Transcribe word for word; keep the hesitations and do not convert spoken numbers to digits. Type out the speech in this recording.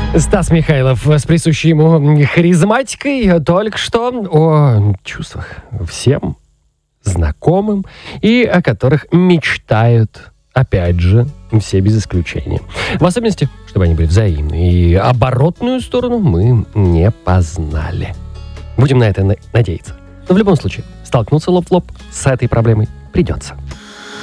Стас Михайлов с присущей ему харизматикой только что о чувствах всем знакомым и о которых мечтают, опять же, все без исключения. В особенности, чтобы они были взаимны. И оборотную сторону мы не познали. Будем на это надеяться. Но в любом случае, столкнуться лоб в лоб с этой проблемой придется.